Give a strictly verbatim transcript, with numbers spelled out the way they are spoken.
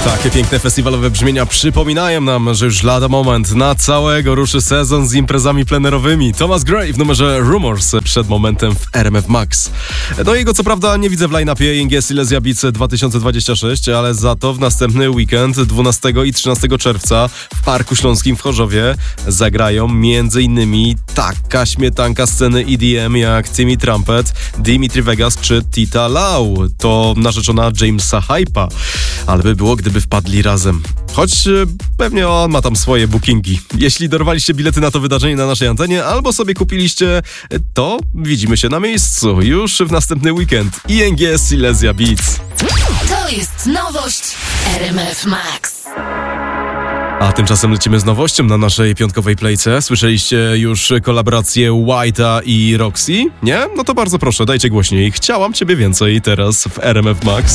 Takie piękne festiwalowe brzmienia przypominają nam, że już lada moment na całego ruszy sezon z imprezami plenerowymi. Thomas Gray w numerze Rumors przed momentem w R M F Max. No jego co prawda nie widzę w line-upie I N G Silesia Beats dwa tysiące dwudziesty szósty, ale za to w następny weekend dwunastego i trzynastego czerwca w Parku Śląskim w Chorzowie zagrają m.in. taka śmietanka sceny E D M jak Timmy Trumpet, Dimitri Vegas czy Tita Lau. To narzeczona Jamesa Hype'a. Ale by było, gdyby wpadli razem. Choć e, pewnie on ma tam swoje bookingi. Jeśli dorwaliście bilety na to wydarzenie na naszej antenie albo sobie kupiliście, to widzimy się na miejscu już w następny weekend. I N G Silesia Beats. To jest nowość R M F Max. A tymczasem lecimy z nowością na naszej piątkowej playce. Słyszeliście już kolaborację White'a i Roxy? Nie? No to bardzo proszę, dajcie głośniej. Chciałam ciebie więcej teraz w R M F Max.